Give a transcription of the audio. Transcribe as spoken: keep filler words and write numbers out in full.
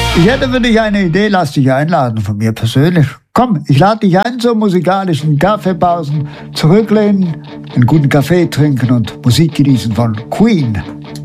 Ich hätte für dich eine Idee, lass dich einladen von mir persönlich. Komm, ich lade dich ein zur musikalischen Kaffeepausen, zurücklehnen, einen guten Kaffee trinken und Musik genießen von Queen.